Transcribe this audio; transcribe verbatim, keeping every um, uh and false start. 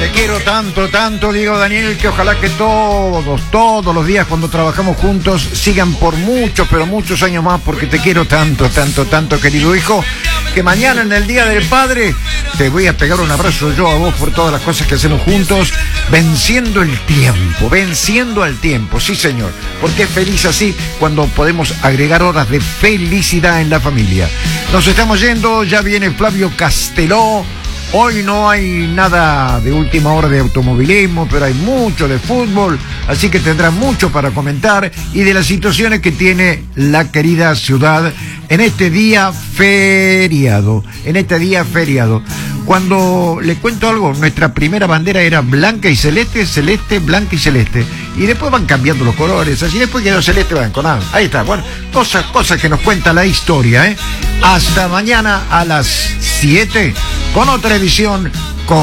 Te quiero tanto, tanto, Diego Daniel, que ojalá que todos, todos los días cuando trabajamos juntos sigan por muchos, pero muchos años más, porque te quiero tanto, tanto, tanto, querido hijo, que mañana en el Día del Padre te voy a pegar un abrazo yo a vos por todas las cosas que hacemos juntos, venciendo el tiempo, venciendo al tiempo, sí señor, porque es feliz así cuando podemos agregar horas de felicidad en la familia. Nos estamos yendo, ya viene Flavio Casteló. Hoy no hay nada de última hora de automovilismo, pero hay mucho de fútbol, así que tendrá mucho para comentar y de las situaciones que tiene la querida ciudad en este día feriado, en este día feriado. Cuando le cuento algo, nuestra primera bandera era blanca y celeste, celeste, blanca y celeste. Y después van cambiando los colores, así después quedó celeste, blanco, nada. Ahí está, bueno, cosas, cosas que nos cuenta la historia, ¿eh? Hasta mañana a las siete con otra edición. Con